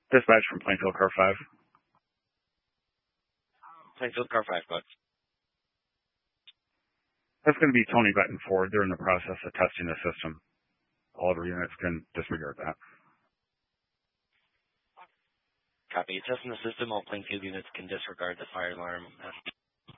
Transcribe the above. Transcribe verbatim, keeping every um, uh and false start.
Dispatch from Plainfield Car five. Plainfield Car five, folks. That's going to be Tony Benton Ford. They're in the process of testing the system. All of our units can disregard that. Copy. Testing the system. All Plainfield units can disregard the fire alarm.